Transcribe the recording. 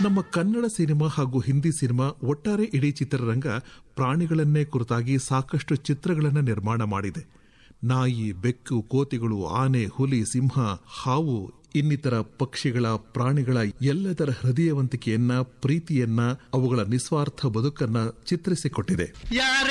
ನಮ್ಮ ಕನ್ನಡ ಸಿನಿಮಾ ಹಾಗೂ ಹಿಂದಿ ಸಿನಿಮಾ ಒಟ್ಟಾರೆ ಇಡೀ ಚಿತ್ರರಂಗ ಪ್ರಾಣಿಗಳನ್ನೇ ಕುರಿತಾಗಿ ಸಾಕಷ್ಟು ಚಿತ್ರಗಳನ್ನು ನಿರ್ಮಾಣ ಮಾಡಿದೆ. ನಾಯಿ, ಬೆಕ್ಕು, ಕೋತಿಗಳು, ಆನೆ, ಹುಲಿ, ಸಿಂಹ, ಹಾವು ಇನ್ನಿತರ ಪಕ್ಷಿಗಳ, ಪ್ರಾಣಿಗಳ ಎಲ್ಲದರ ಹೃದಯವಂತಿಕೆಯನ್ನ, ಪ್ರೀತಿಯನ್ನ, ಅವುಗಳ ನಿಸ್ವಾರ್ಥ ಬದುಕನ್ನ ಚಿತ್ರಿಸಿಕೊಟ್ಟಿದೆ.